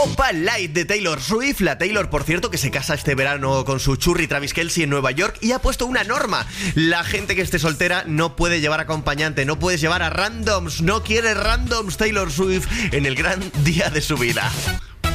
Opalite de Taylor Swift. La Taylor, por cierto, que se casa este verano con su churri Travis Kelce en Nueva York y ha puesto una norma. La gente que esté soltera no puede llevar acompañante, no puedes llevar a randoms, no quiere randoms Taylor Swift en el gran día de su vida.